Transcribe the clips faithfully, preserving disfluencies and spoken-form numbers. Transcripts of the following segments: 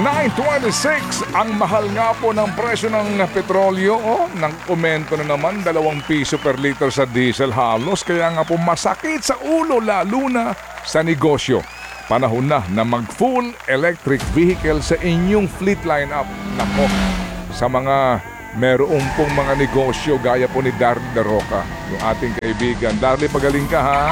nine twenty-six, ang mahal nga po ng presyo ng petrolyo. Oh, nang komento na naman, dalawang piso per liter sa diesel halos. Kaya nga po masakit sa ulo lalo na sa negosyo. Panahon na na mag-full electric vehicle sa inyong fleet lineup. Nako, sa mga meron pong mga negosyo gaya po ni Darly De Roca, yung ating kaibigan. Darly, pagaling ka ha.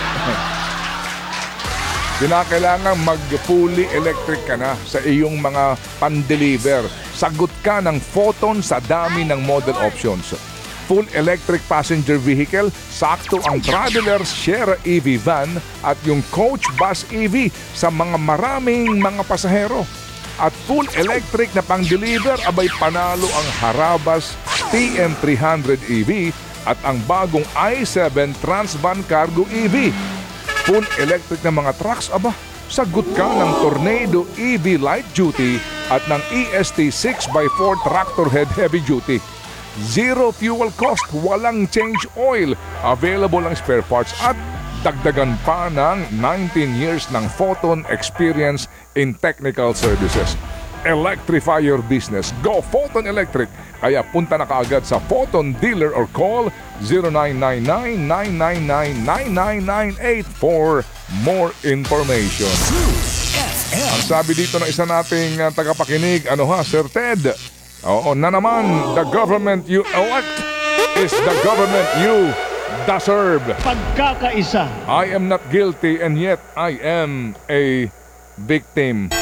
Kinakailangan mag-fully electric ka na sa iyong mga pan-deliver. Sagot ka ng photon sa dami ng model options. Full electric passenger vehicle, sakto ang Traveler Sierra E V van at yung Coach Bus E V sa mga maraming mga pasahero. At full electric na pang-deliver, abay panalo ang Harabas T M three hundred E V at ang bagong i seven Transvan Cargo E V. Full electric na mga trucks, aba, sagot ka ng Tornado E V Light Duty at ng E S T six by four Tractor Head Heavy Duty. Zero fuel cost, walang change oil, available ang spare parts at dagdagan pa ng nineteen years ng Photon experience in technical services. Electrify your business. Go Photon Electric. Kaya punta na kaagad sa Photon dealer or call zero nine nine nine, nine nine nine, nine nine nine eight for more information. Ang sabi dito ng isa nating uh, tagapakinig, ano ha, Sir Ted? Oo na naman, the government you elect is the government you deserve. Pagkakaisa. I am not guilty and yet I am a victim.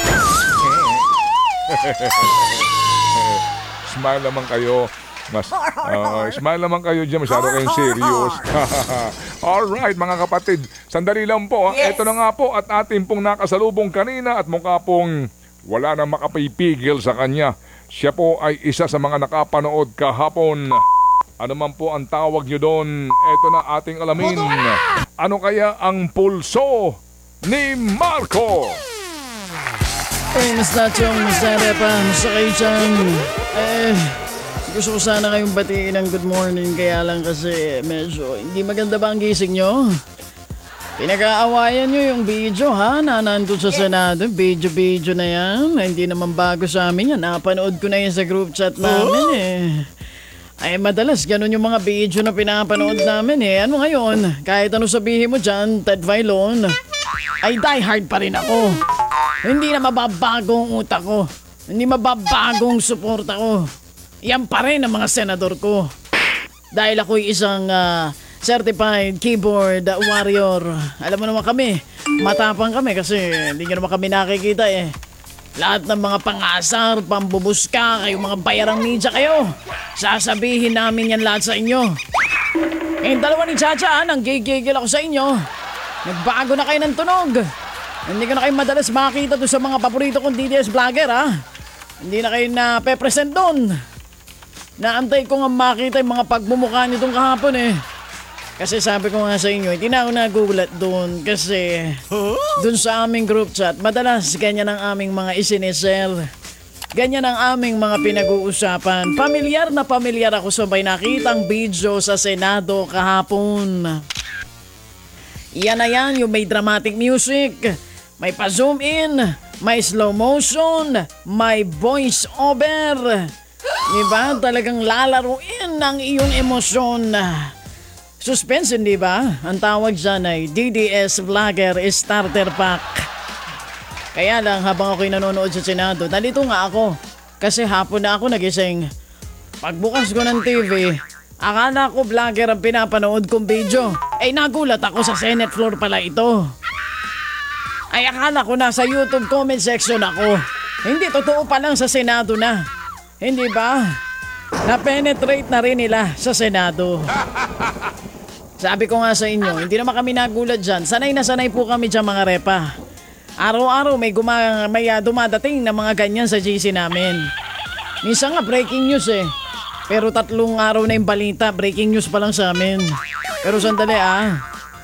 Smile naman kayo. Mas, uh, smile naman kayo dyan. Masyado kayong serious. Alright mga kapatid. Sandali lang po. Yes. Ito na nga po at ating pong nakasalubong kanina at mukha pong wala na makapipigil sa kanya. Siya po ay isa sa mga nakapanood kahapon. Ano man po ang tawag nyo doon, ito na ating alamin. Ano kaya ang pulso ni Marco? Eh, mas natyong, mas narepa, mas kayo dyan. Eh, gusto ko sana kayong batiin ng good morning, kaya lang kasi medyo hindi maganda ba ang gising nyo? Pinag-aawayan nyo yung video ha, na nandun sa Senado, video-video na yan. Hindi naman bago sa amin yan, napanood ko na yan sa group chat namin eh. Ay madalas ganun yung mga video na pinapanood namin eh. Ano ngayon, kahit ano sabihin mo dyan, Ted Filon, ay die hard pa rin ako. Hindi na mababago ang utak ko. Hindi mababago ang suporta ko. Yan pa rin ang mga senador ko. Dahil ako'y isang uh, certified keyboard warrior. Alam mo naman kami, matapang kami kasi hindi nyo naman kami nakikita eh. Lahat ng mga pangasar, pambubuska, kayong mga bayarang media kayo. Sasabihin namin yan lahat sa inyo. Eh, dalawa ni Chacha, nang gigigil ako sa inyo. Nagbago na kayo ng tunog. Hindi ko na kayo madalas makita doon sa mga paborito kong D D S vlogger, ha? Hindi na kayo na-present doon. Naantay ko nga makita yung mga pagmumukha niyo doon kahapon, eh. Kasi sabi ko nga sa inyo, hindi na ako nagulat doon kasi doon sa aming group chat, madalas ganyan ang aming mga isinisel. Ganyan ang aming mga pinag-uusapan. Pamilyar na pamilyar ako sa may nakitang video sa Senado kahapon. Yan na yan, yung may dramatic music, may pa-zoom in, may slow motion, may voice over. Diba? Talagang lalaruin ang iyong emosyon. Suspense, hindi ba? Ang tawag dyan ay D D S Vlogger Starter Pack. Kaya lang, habang ako'y nanonood sa Senado, nalito nga ako. Kasi hapon na ako nagising. Pagbukas ko ng T V, akala ko vlogger ang pinapanood kong video. Eh, nagulat ako sa Senate floor pala ito. Ay, akala ko nasa YouTube comment section ako. Hindi, totoo pa lang sa Senado na. Hindi ba? Na-penetrate na rin nila sa Senado. Sabi ko nga sa inyo, hindi naman kami nagulat dyan. Sanay na sanay po kami dyan mga repa. Araw-araw may, guma- may uh, dumadating na mga ganyan sa G C namin. Minsan nga breaking news eh. Pero tatlong araw na yung balita, breaking news pa lang sa amin. Pero sandali ah.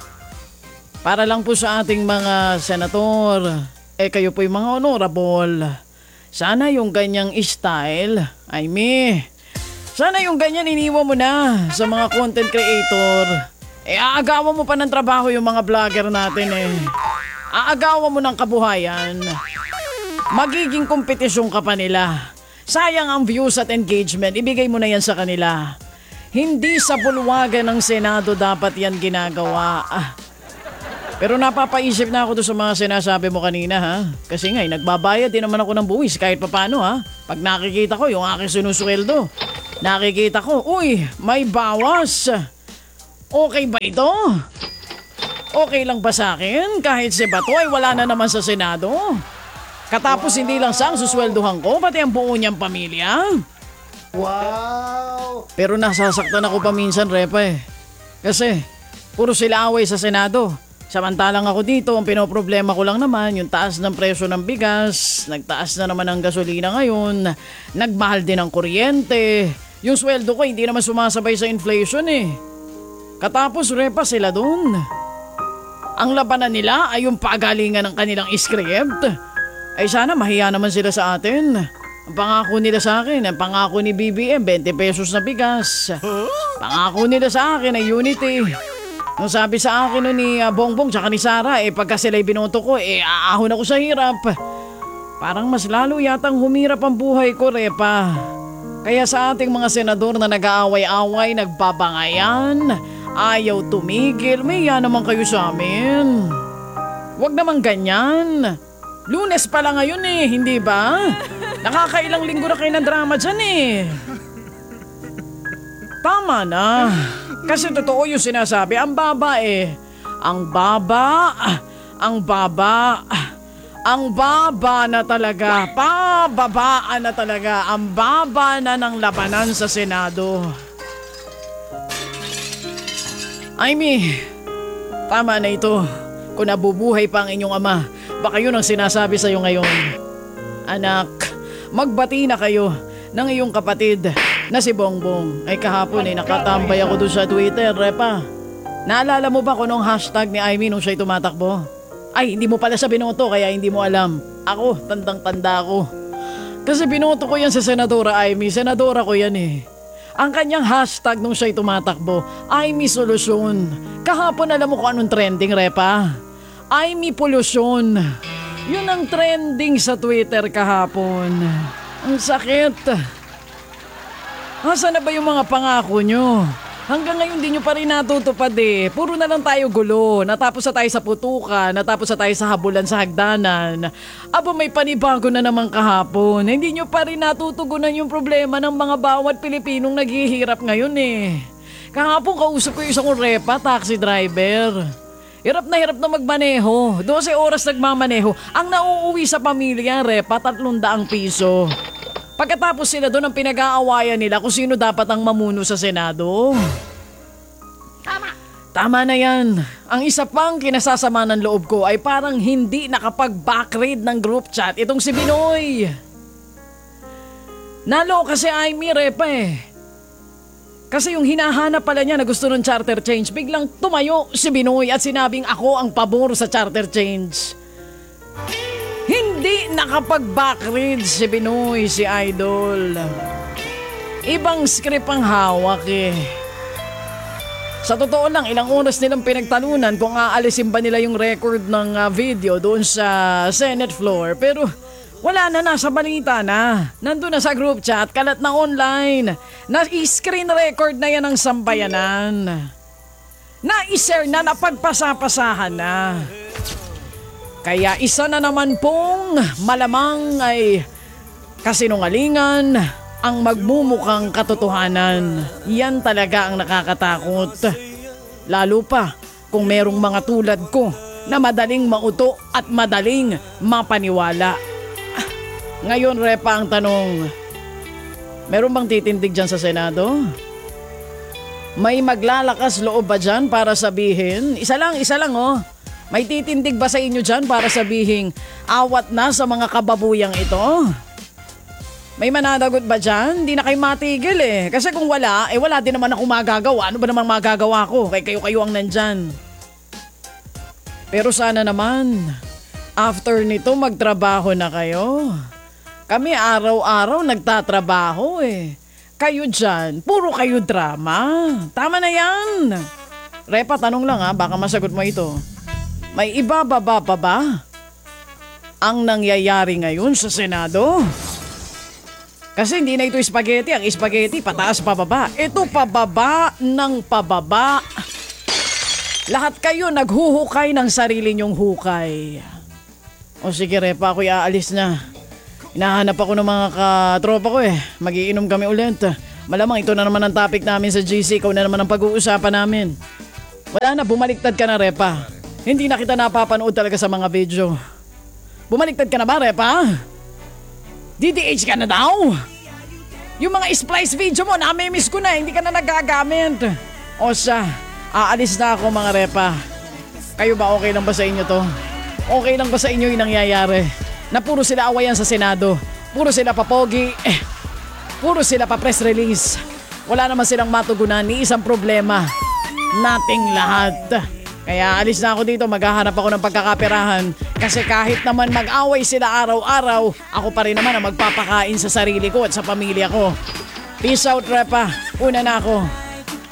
Para lang po sa ating mga senator, eh kayo po yung mga honorable. Sana yung ganyang style, ay me. Sana yung ganyan iniwan mo na sa mga content creator. Eh aagawan mo pa ng trabaho yung mga vlogger natin eh. Aagawan mo ng kabuhayan. Magiging kompetisyon ka pa nila. Sayang ang views at engagement, ibigay mo na yan sa kanila. Hindi sa bulwagan ng Senado dapat yan ginagawa. Ah. Pero napapaisip na ako doon sa mga sinasabi mo kanina ha. Kasi nga, eh, nagbabayad din naman ako ng buwis kahit papano ha. Pag nakikita ko yung aking sinusweldo, nakikita ko, uy, may bawas. Okay ba ito? Okay lang ba sa akin? Kahit si Bato ay wala na naman sa Senado. Katapos hindi lang siya ang susweldohan ko, pati ang buo niyang pamilya. Wow! Pero nasasaktan ako paminsan, Repa eh. Kasi, puro sila away sa Senado. Samantalang ako dito, ang pinoproblema ko lang naman, yung taas ng presyo ng bigas, nagtaas na naman ang gasolina ngayon, nagmahal din ang kuryente, yung sweldo ko hindi naman sumasabay sa inflation eh. Katapos, Repa, sila dun. Ang labanan nila ay yung pagalingan ng kanilang script. Ay sana mahiya naman sila sa atin. Ang pangako nila sa akin, ang pangako ni B B M, twenty pesos na bigas. Pangako nila sa akin ay unity. Nung sabi sa akin nun ni uh, Bongbong tsaka ni Sara, eh pagka sila'y binoto ko, eh aahon ako sa hirap. Parang mas lalo yatang humirap ang buhay ko, Repa. Kaya sa ating mga senador na nag-aaway-away, nagbabangayan, ayaw tumigil, may yan naman kayo sa amin. Huwag naman ganyan. Lunes pa lang ngayon eh, hindi ba? Nakakailang linggo na kayo ng drama dyan eh. Tama na. Kasi totoo yung sinasabi, ang baba eh. Ang baba, ang baba, ang baba na talaga. Pababaan na talaga. Ang baba na ng labanan sa Senado. Amy, tama na ito. Kung nabubuhay pa ang inyong ama, baka yun ang sinasabi sa'yo ngayon. Anak, magbati na kayo ng iyong kapatid na si Bongbong. Ay kahapon eh, nakatambay ako doon sa Twitter, Repa. Naalala mo ba kung anong hashtag ni Amy nung siya'y tumatakbo? Ay, hindi mo pala siya binoto kaya hindi mo alam. Ako, tandang-tanda ko. Kasi binoto ko yan sa Senadora Amy. Senadora ko yan eh. Ang kanyang hashtag nung siya'y tumatakbo, Amy Solusyon. Kahapon alam mo kung anong trending, Repa? Amy Polusyon. Yun ang trending sa Twitter kahapon. Ang sakit. Asa na ba yung mga pangako nyo? Hanggang ngayon di nyo pa rin natutupad eh. Puro na lang tayo gulo. Natapos na tayo sa putukan. Natapos na tayo sa habulan sa hagdanan. Aba may panibago na naman kahapon. Hindi nyo pa rin natutugunan yung problema ng mga bawat Pilipinong naghihirap ngayon eh. Kahapon kausap ko yung isang Repa, taxi driver. Hirap na hirap na magmaneho. twelve oras nagmamaneho. Ang nauuwi sa pamilya, Repa, tatlong daang piso. Pagkatapos sila doon ang pinag-aawayan nila kung sino dapat ang mamuno sa Senado. Tama. Tama na yan. Ang isa pang kinasasama ng loob ko ay parang hindi nakapag-backread ng group chat itong si Binoy. Nalo kasi Amy, Repa eh. Kasi yung hinahanap pala niya na gusto ng charter change, biglang tumayo si Binoy at sinabing ako ang pabor sa charter change. Hindi nakapag-backread si Binoy, si Idol. Ibang script ang hawak eh. Sa totoo lang, ilang oras nilang pinagtalunan kung aalisin ba nila yung record ng uh, video doon sa Senate floor. Pero wala na, nasa balita na. Nandun na sa group chat, kalat na online. Na-screen record na yan ng sambayanan. Na-share na, napagpasapasahan na. Kaya isa na naman pong malamang ay kasinungalingan ang magmumukhang katotohanan. Yan talaga ang nakakatakot. Lalo pa kung merong mga tulad ko na madaling mauto at madaling mapaniwala. Ah, ngayon, Repa, ang tanong, meron bang titindig dyan sa Senado? May maglalakas loob ba dyan para sabihin? Isa lang, isa lang oh. May titindig ba sa inyo dyan para sabihin awat na sa mga kababuyang ito? May mananagot ba dyan? Hindi na kayo matigil eh. Kasi kung wala, eh wala din naman ako magagawa. Ano ba namang magagawa ko? Kaya kayo-kayo ang nandyan. Pero sana naman, after nito magtrabaho na kayo. Kami araw-araw nagtatrabaho eh. Kayo dyan, puro kayo drama. Tama na yan. Repa, tanong lang ha, baka masagot mo ito. May ibababa pa ba? ang nangyayari ngayon sa Senado. Kasi hindi na ito spaghetti. Ang spaghetti, pataas pababa. Ito pababa ng pababa. Lahat kayo naghuhukay ng sarili nyong hukay. O sige, Repa, ako'y aalis na. Hinahanap ako ng mga katropa ko eh. Magiinom kami ulit. Malamang ito na naman ang topic namin sa G C. Ikaw na naman ang pag-uusapan namin. Wala na, bumaliktad ka na, Repa. Hindi na kita napapanood talaga sa mga video. Bumaliktad ka na ba, Repa? D D H ka na daw? Yung mga splice video mo, namimiss ko na. Hindi ka na nagagamit. O siya, aalis na ako mga Repa. Kayo ba okay lang ba sa inyo to? Okay lang ba sa inyo yung nangyayari? Na puro sila awayan sa Senado. Puro sila papogi. Eh, puro sila pa press release. Wala naman silang matugunan ni isang problema. Nating lahat. Kaya alis na ako dito, maghahanap ako ng pagkakaperahan. Kasi kahit naman mag-away sila araw-araw, ako pa rin naman ang magpapakain sa sarili ko at sa pamilya ko. Peace out, Repa. Una na ako.